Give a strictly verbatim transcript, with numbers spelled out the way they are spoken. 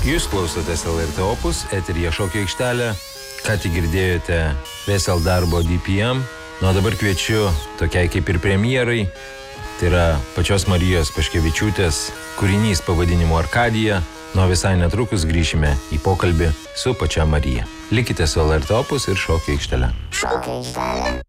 Jūs klausotės L R T Opus, eteryje Šokio aikštelė, ką tik girdėjote Vesel darbo D P M. Nu, dabar kviečiu tokiai kaip ir premjerai, tai yra pačios Marijos Paškevičiūtės kūrinys pavadinimu Arkadija. Nu, visai netrukus grįšime į pokalbį su pačia Marija. Likite su L R T Opus ir Šokio aikštele. Šokio aikštelė.